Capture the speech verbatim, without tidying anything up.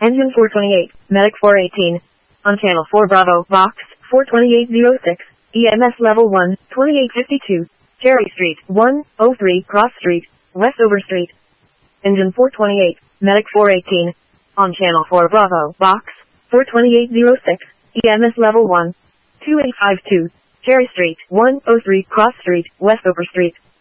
Engine four twenty-eight, Medic four eighteen. On channel four Bravo, box, four twenty-eight oh six, E M S level one, twenty-eight fifty-two, Cherry Street, one oh three, Cross Street, Westover Street. Engine four twenty-eight, Medic four eighteen. On channel four Bravo, box, four twenty-eight oh six, E M S level one, two eight five two, Cherry Street, one oh three, Cross Street, Westover Street.